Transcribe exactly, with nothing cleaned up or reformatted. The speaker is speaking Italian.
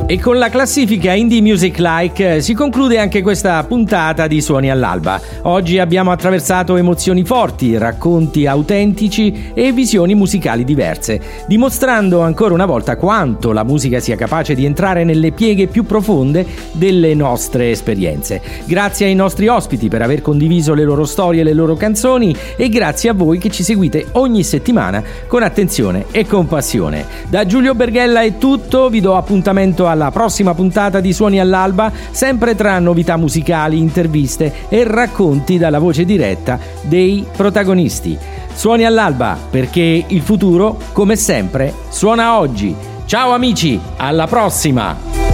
E con la classifica Indie Music Like si conclude anche questa puntata di Suoni all'Alba. Oggi abbiamo attraversato emozioni forti, racconti autentici e visioni musicali diverse, dimostrando ancora una volta quanto la musica sia capace di entrare nelle pieghe più profonde delle nostre esperienze. Grazie ai nostri ospiti per aver condiviso le loro storie e le loro canzoni, e grazie a voi che ci seguite ogni settimana con attenzione e compassione. Da Giulio Berghella è tutto, vi do appuntamento alla alla prossima puntata di Suoni all'Alba, sempre tra novità musicali, interviste e racconti dalla voce diretta dei protagonisti. Suoni all'Alba, perché il futuro, come sempre, suona oggi. Ciao amici, alla prossima!